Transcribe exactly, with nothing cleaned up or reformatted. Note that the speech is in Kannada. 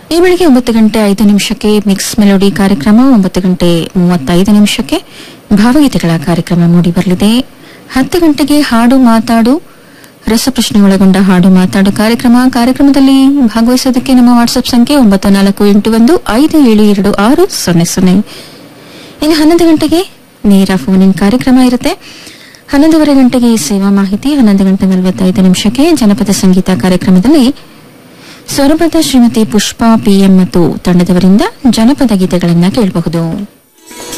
ಈ ಬೆಳಿಗ್ಗೆ ಒಂಬತ್ತು ಗಂಟೆ ಐದು ನಿಮಿಷಕ್ಕೆ ಮಿಕ್ಸ್ ಮೆಲೋಡಿ ಕಾರ್ಯಕ್ರಮ, ಒಂಬತ್ತು ಗಂಟೆ ಮೂವತ್ತೈದು ನಿಮಿಷಕ್ಕೆ ಭಾವಗೀತೆಗಳ ಕಾರ್ಯಕ್ರಮ ಮೂಡಿ ಬರಲಿದೆ. ಹತ್ತು ಗಂಟೆಗೆ ಹಾಡು ಮಾತಾಡು ರಸಪ್ರಶ್ನೆ ಒಳಗೊಂಡ ಹಾಡು ಮಾತಾಡು ಕಾರ್ಯಕ್ರಮ. ಕಾರ್ಯಕ್ರಮದಲ್ಲಿ ಭಾಗವಹಿಸೋದಕ್ಕೆ ನಮ್ಮ ವಾಟ್ಸ್ಆಪ್ ಸಂಖ್ಯೆ ಒಂಬತ್ತು ನಾಲ್ಕು ಎಂಟು ಒಂದು ಐದು ಏಳು ಎರಡು ಆರು ಸೊನ್ನೆ ಸೊನ್ನೆ. ಇನ್ನು ಹನ್ನೊಂದು ಗಂಟೆಗೆ ನೇರ ಫೋನ್ ಇನ್ ಕಾರ್ಯಕ್ರಮ ಇರುತ್ತೆ. ಹನ್ನೊಂದೂವರೆ ಗಂಟೆಗೆ ಸೇವಾ ಮಾಹಿತಿ, ಹನ್ನೊಂದು ಗಂಟೆ ನಲವತ್ತೈದು ನಿಮಿಷಕ್ಕೆ ಜನಪದ ಸಂಗೀತ ಕಾರ್ಯಕ್ರಮದಲ್ಲಿ ಸೊರಬದ ಶ್ರೀಮತಿ ಪುಷ್ಪಾ ಪಿಎಂ ಮತ್ತು ತಂಡದವರಿಂದ ಜನಪದ ಗೀತೆಗಳನ್ನು ಕೇಳಬಹುದು.